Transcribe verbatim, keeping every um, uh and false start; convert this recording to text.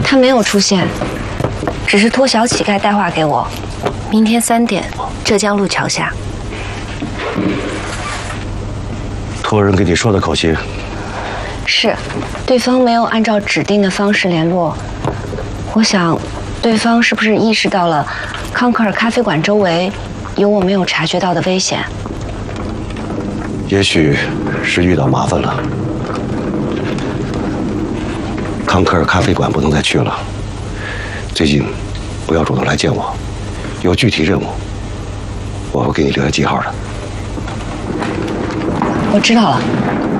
他没有出现，只是托小乞丐带话给我，明天三点，浙江路桥下。 托人给你说的口信？ 是，对方没有按照指定的方式联络。我想，对方是不是意识到了康克尔咖啡馆周围有我没有察觉到的危险？ 也许是遇到麻烦了。康克尔咖啡馆不能再去了。最近不要主动来见我，有具体任务，我会给你留下记号的。 我知道了。